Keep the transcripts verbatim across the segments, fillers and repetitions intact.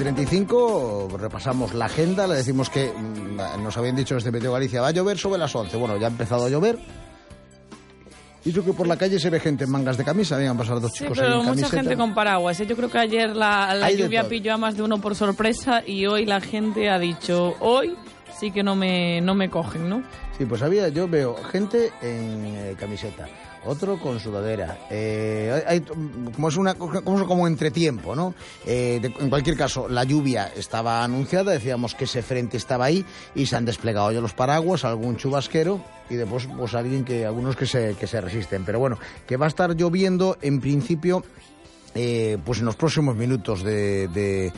treinta y cinco, repasamos la agenda, le decimos que nos habían dicho desde Meteo Galicia, va a llover sobre las once. Bueno, ya ha empezado a llover. Y yo que por la calle se ve gente en mangas de camisa, habían pasado dos chicos sí, pero ahí en mucha camiseta. gente con paraguas, ¿eh? Yo creo que ayer la, la lluvia pilló a más de uno por sorpresa y hoy la gente ha dicho, hoy sí que no me, no me cogen, ¿no? Sí, pues había, yo veo gente en eh, camiseta, otro con sudadera, eh, hay, como es una como, como entretiempo, ¿no? Eh, de, en cualquier caso, la lluvia estaba anunciada, decíamos que ese frente estaba ahí y se han desplegado ya los paraguas, algún chubasquero y después pues alguien que algunos que se que se resisten, pero bueno, que va a estar lloviendo en principio. Eh, pues en los próximos minutos de, de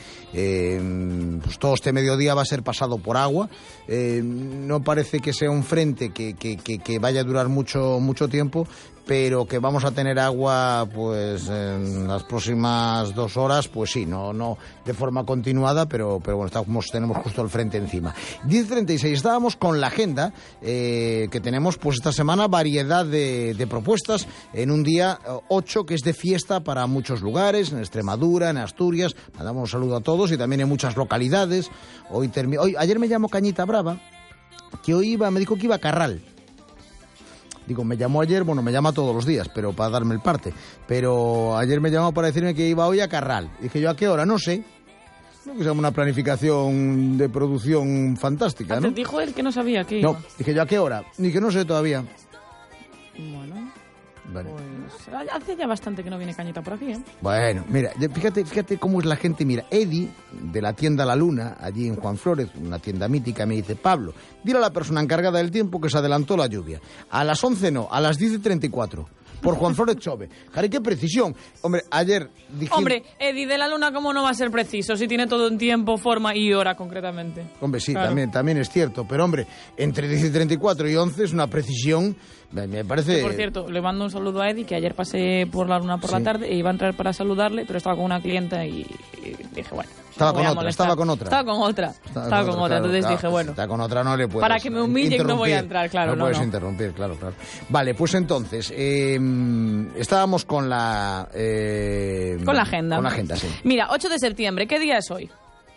eh, pues todo este mediodía va a ser pasado por agua. Eh, no parece que sea un frente que, que, que, que vaya a durar mucho mucho tiempo, pero que vamos a tener agua pues en las próximas dos horas, pues sí, no no de forma continuada, pero pero bueno, estamos, tenemos justo el frente encima. diez treinta y seis, estábamos con la agenda eh, que tenemos pues esta semana, variedad de, de propuestas en un día ocho que es de fiesta para muchos lugares, en Extremadura, en Asturias. Mandamos un saludo a todos y también en muchas localidades. Hoy, termi- hoy ayer me llamó Cañita Brava, que hoy iba, me dijo que iba a Carral. Digo, me llamó ayer, bueno, me llama todos los días, pero para darme el parte. Pero ayer me llamó para decirme que iba hoy a Carral. Dije yo, ¿a qué hora? No sé. No que sea una planificación de producción fantástica, ¿no? ¿Te dijo él que no sabía qué iba? No, dije yo, ¿a qué hora? Dije, no sé todavía. Bueno... Vale. Pues hace ya bastante que no viene Cañita por aquí, ¿eh? Bueno, mira, fíjate, fíjate cómo es la gente. Mira, Eddie, de la tienda La Luna, allí en Juan Flores, una tienda mítica, me dice, Pablo, dile a la persona encargada del tiempo que se adelantó la lluvia. A las once no, a las diez y treinta y cuatro. Por Juan Flores Chove. Jari, qué precisión. Hombre, ayer dijimos... Hombre, Eddie de la Luna, ¿cómo no va a ser preciso? Si tiene todo en tiempo, forma y hora, concretamente. Hombre, sí, claro. también, también es cierto. Pero, hombre, entre diez y treinta y cuatro y once es una precisión... Me parece... Sí, por cierto, le mando un saludo a Eddie, que ayer pasé por la Luna por sí. la tarde e iba a entrar para saludarle, pero estaba con una clienta y, y dije, bueno... Estaba con otra, estaba con otra. Estaba con otra, estaba, estaba con otra, claro, entonces claro, dije, bueno... Está con otra, no le puedes Para que me humillen no voy a entrar, claro, no. No puedes no. interrumpir, claro, claro. Vale, pues entonces, eh, estábamos con la... Eh, con la agenda. Con la agenda, sí. Mira, ocho de septiembre, ¿qué día es hoy?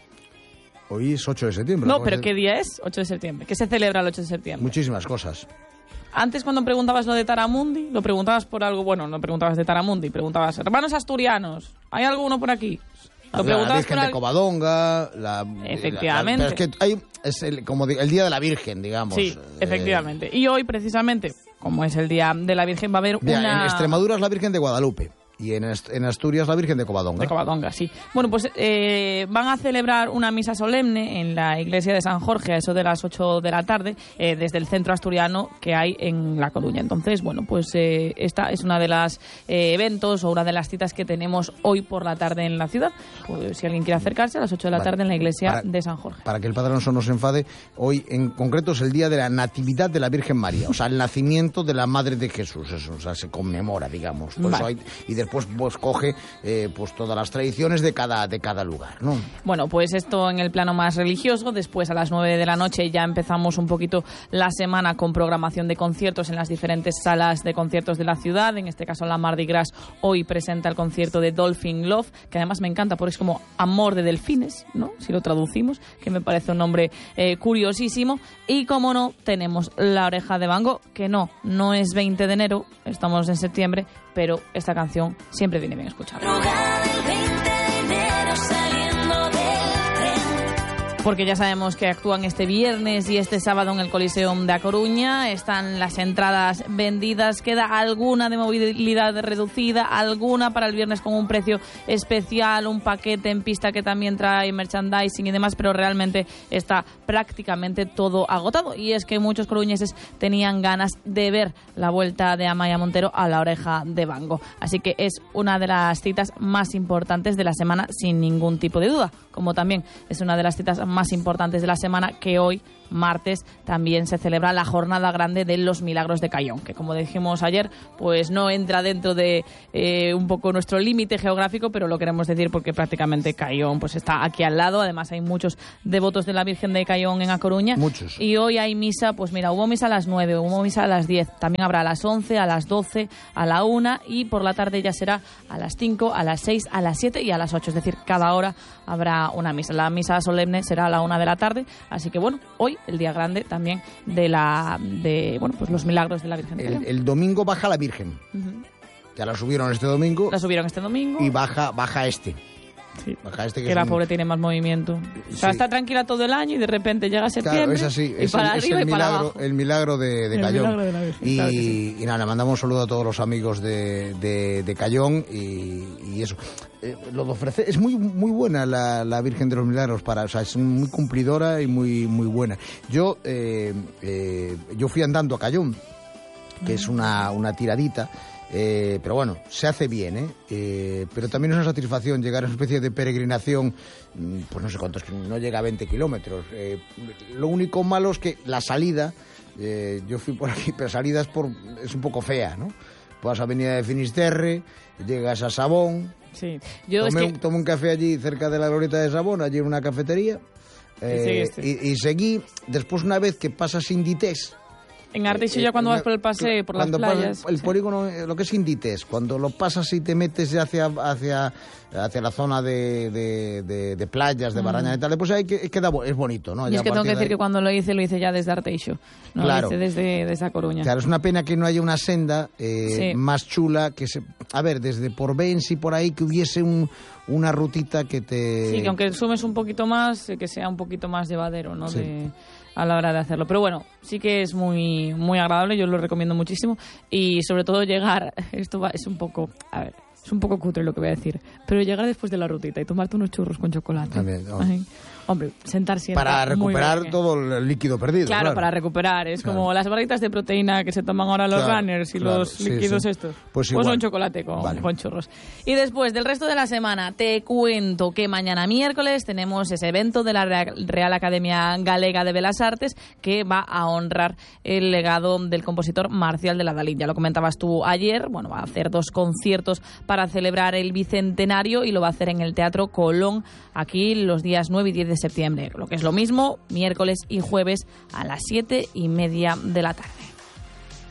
Hoy es ocho de septiembre. No, pero ¿qué día es? ocho de septiembre. ¿Qué se celebra el ocho de septiembre? Muchísimas cosas. Antes, cuando preguntabas lo de Taramundi, lo preguntabas por algo, bueno, no preguntabas de Taramundi, preguntabas, hermanos asturianos, ¿hay alguno por aquí? Lo la Virgen de Covadonga, la, efectivamente. La, la, pero es que hay, es el, como el Día de la Virgen, digamos. Sí, efectivamente. Eh, y hoy, precisamente, como es el Día de la Virgen, va a haber mira, una... En Extremadura es la Virgen de Guadalupe. Y en, en Asturias la Virgen de Covadonga. De Covadonga, sí. Bueno, pues eh, van a celebrar una misa solemne en la iglesia de San Jorge a eso de las ocho de la tarde, eh, desde el centro asturiano que hay en La Coruña. Entonces, bueno, pues eh, esta es una de las eh, eventos o una de las citas que tenemos hoy por la tarde en la ciudad. Pues si alguien quiere acercarse, a las ocho de la vale. tarde en la iglesia para, de San Jorge. Para que el Padre Alonso no se enfade, hoy en concreto es el día de la Natividad de la Virgen María, o sea, el nacimiento de la Madre de Jesús, eso, o sea, se conmemora, digamos. Por vale. eso hay, y después pues coge eh, pues todas las tradiciones de cada, de cada lugar, ¿no? Bueno, pues esto en el plano más religioso. Después a las nueve de la noche ya empezamos un poquito la semana con programación de conciertos en las diferentes salas de conciertos de la ciudad. En este caso la Mardi Gras hoy presenta el concierto de Dolphin Love, que además me encanta porque es como amor de delfines, ¿no? Si lo traducimos, que me parece un nombre eh, curiosísimo. Y como no, tenemos La Oreja de Van Gogh, que no, no es veinte de enero, estamos en septiembre, pero esta canción siempre viene bien escucharla. Porque ya sabemos que actúan este viernes y este sábado en el Coliseum de A Coruña. Están las entradas vendidas. Queda alguna de movilidad reducida, alguna para el viernes con un precio especial, un paquete en pista que también trae merchandising y demás, pero realmente está prácticamente todo agotado. Y es que muchos coruñeses tenían ganas de ver la vuelta de Amaia Montero a La Oreja de Van Gogh. Así que es una de las citas más importantes de la semana, sin ningún tipo de duda. Como también es una de las citas más importantes de la semana, que hoy, martes, también se celebra la jornada grande de los Milagros de Cayón, que como dijimos ayer, pues no entra dentro de eh, un poco nuestro límite geográfico, pero lo queremos decir porque prácticamente Cayón pues está aquí al lado. Además hay muchos devotos de la Virgen de Cayón Caión en A Coruña. Muchos. Y hoy hay misa, pues mira, hubo misa a las nueve, hubo misa a las diez, también habrá a las once, a las doce, a la una y por la tarde ya será a las cinco, a las seis, a las siete y a las ocho. Es decir, cada hora habrá una misa. La misa solemne será a la una de la tarde. Así que bueno, hoy el día grande también de la de bueno pues los milagros de la Virgen de Cayón. El, el domingo baja la Virgen. Uh-huh. Ya la subieron este domingo. La subieron este domingo. Y baja, baja este. Sí. Baja este que, que la un... pobre tiene más movimiento. O sea, sí. Está tranquila todo el año y de repente llega septiembre. Claro, es así. Y es para el, arriba es el y para milagro, abajo. El milagro de, de el Cayón. Milagro de la Virgen, y, claro que sí. y nada, le mandamos un saludo a todos los amigos de, de, de Cayón y, y eso. Eh, lo de ofrecer, es muy muy buena la, la Virgen de los Milagros, para, o sea, es muy cumplidora y muy muy buena. Yo eh, eh, yo fui andando a Cayón, que es una, una tiradita, eh, pero bueno, se hace bien, ¿eh? ¿eh? Pero también es una satisfacción llegar a una especie de peregrinación, pues no sé cuántos, no llega a veinte kilómetros. Eh, lo único malo es que la salida, eh, yo fui por aquí, pero salida es, por, es un poco fea, ¿no? Vas a Avenida de Finisterre, llegas a Sabón, sí. Yo tomé, es que... tomé un café allí cerca de la glorieta de Sabón, allí en una cafetería, eh, y, y, y seguí, después una vez que pasas Inditex. En Arteixo ya cuando vas por el paseo, por las playas. El sí. polígono, lo que es Inditex, cuando lo pasas y te metes hacia hacia hacia la zona de, de, de, de playas, de mm. Baraña y tal, pues ahí queda, es bonito, ¿no? Y ya es que tengo que decir ahí... que cuando lo hice, lo hice ya desde Arteixo, no claro. lo hice desde, desde A Coruña. Claro, es una pena que no haya una senda eh, sí. más chula, que se... A ver, desde por Bens y por ahí, que hubiese un, una rutita que te... Sí, que aunque sumes un poquito más, que sea un poquito más llevadero, ¿no? Sí. De... a la hora de hacerlo. Pero bueno, sí que es muy muy agradable, yo lo recomiendo muchísimo y sobre todo llegar, esto va, es un poco, a ver, es un poco cutre lo que voy a decir, pero llegar después de la rutita y tomarte unos churros con chocolate. También, no. Ay, hombre, sentarse para recuperar todo el líquido perdido. Claro, claro. para recuperar. Es claro. como las barritas de proteína que se toman ahora los claro, runners y claro, los sí, líquidos sí. estos. Pues, pues un chocolate con, vale. con churros. Y después del resto de la semana te cuento que mañana miércoles tenemos ese evento de la Real Academia Galega de Belas Artes que va a honrar el legado del compositor Marcial de la Dalí. Ya lo comentabas tú ayer. Bueno, va a hacer dos conciertos para celebrar el bicentenario y lo va a hacer en el Teatro Colón aquí los días nueve y diez de septiembre. Lo que es lo mismo, miércoles y jueves a las siete y media de la tarde.